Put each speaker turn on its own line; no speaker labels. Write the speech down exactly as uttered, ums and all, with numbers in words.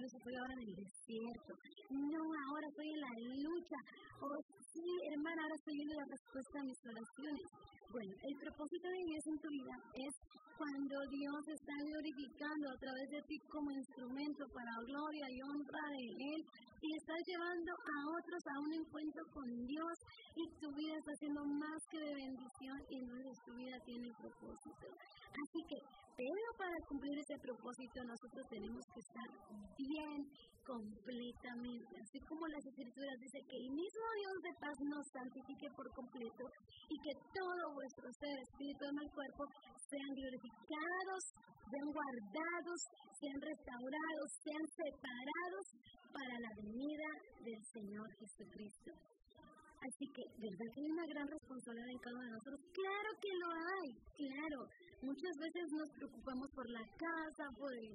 Dios, estoy ahora en el desierto. No, ahora estoy en la lucha. O sí, hermana, ahora estoy viendo la respuesta a mis oraciones. Bueno, el propósito de Dios en tu vida es cuando Dios está glorificando a través de ti como instrumento para gloria y honra de Él, y estás llevando a otros a un encuentro con Dios, y tu vida está siendo más que de bendición, y entonces tu vida tiene propósito. Así que, pero para cumplir ese propósito nosotros tenemos que estar bien completamente, así como las Escrituras dicen que el mismo Dios de paz nos santifique por completo, y que todo vuestro ser, espíritu, alma y cuerpo sean glorificados, sean guardados, sean restaurados, sean separados para la venida del Señor Jesucristo. Así que, ¿verdad que hay una gran responsabilidad en cada uno de nosotros? ¡Claro que lo hay! ¡Claro! Muchas veces nos preocupamos por la casa, por el